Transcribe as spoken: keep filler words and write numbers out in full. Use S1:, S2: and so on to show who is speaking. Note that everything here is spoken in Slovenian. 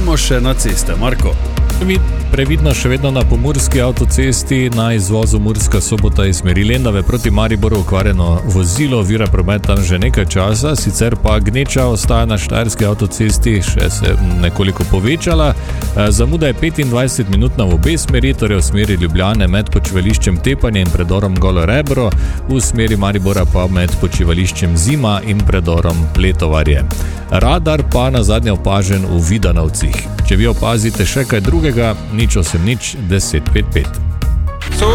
S1: Gremo še na ceste, Marko.
S2: Previdno še vedno na pomurski avtocesti na izvozu Murska Sobota iz smeri Lendave proti Mariboru okvarjeno vozilo, ovira promet tam že nekaj časa, sicer pa gneča ostaja na štajerski avtocesti, še se nekoliko povečala. Zamuda je petindvajset minut na obe smeri, torej v smeri Ljubljane med počivališčem Tepanje in predorom Golo Rebro, v smeri Maribora pa med počivališčem Zima in predorom Pletovarje. Radar pa na zadnje opažen v Vidanovcih. Če vi opazite še kaj drugega, nič osem nič deset pet pet.